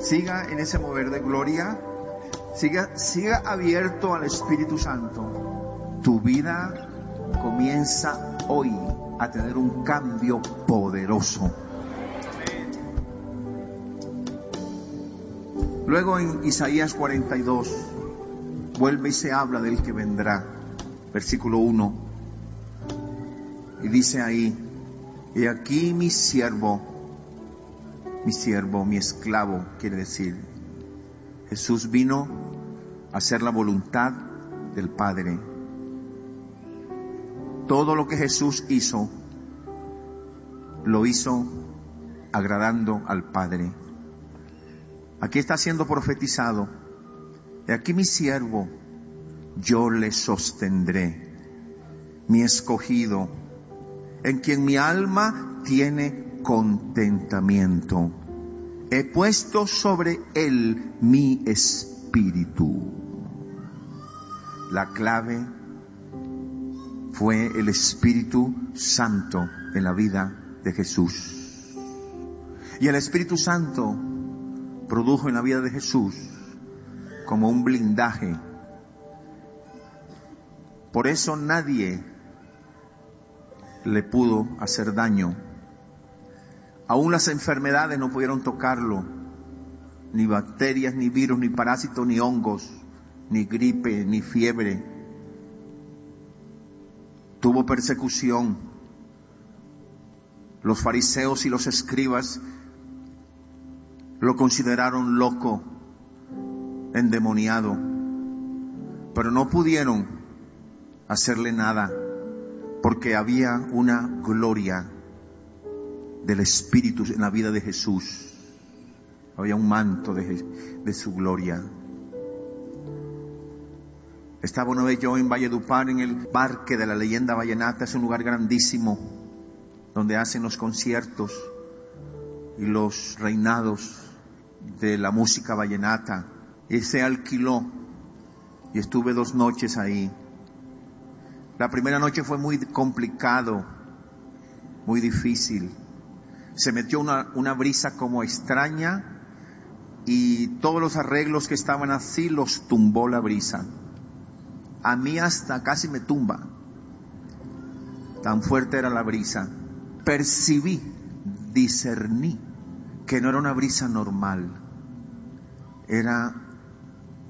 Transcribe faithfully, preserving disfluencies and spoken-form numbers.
Siga en ese mover de gloria. Siga, siga abierto al Espíritu Santo. Tu vida comienza hoy a tener un cambio poderoso. Luego en Isaías cuarenta y dos vuelve y se habla del que vendrá. Versículo uno. Y dice ahí: y aquí mi siervo, mi siervo, mi esclavo, quiere decir. Jesús vino a hacer la voluntad del Padre. Todo lo que Jesús hizo, lo hizo agradando al Padre. Aquí está siendo profetizado: de aquí mi siervo, yo le sostendré, mi escogido, en quien mi alma tiene contentamiento. He puesto sobre él mi espíritu. La clave fue el Espíritu Santo en la vida de Jesús. Y el Espíritu Santo produjo en la vida de Jesús como un blindaje. Por eso nadie le pudo hacer daño. Aún las enfermedades no pudieron tocarlo, ni bacterias, ni virus, ni parásitos, ni hongos, ni gripe, ni fiebre. Tuvo persecución. Los fariseos y los escribas lo consideraron loco, endemoniado, pero no pudieron hacerle nada, porque había una gloria del Espíritu en la vida de Jesús. Había un manto de, de su gloria. Estaba una vez yo en Valledupar, en el Parque de la Leyenda Vallenata. Es un lugar grandísimo donde hacen los conciertos y los reinados de la música vallenata. Y se alquiló y estuve dos noches ahí. La primera noche fue muy complicado, muy difícil. Se metió una, una brisa como extraña y todos los arreglos que estaban así los tumbó la brisa. A mí hasta casi me tumba. Tan fuerte era la brisa. Percibí, discerní que no era una brisa normal. Era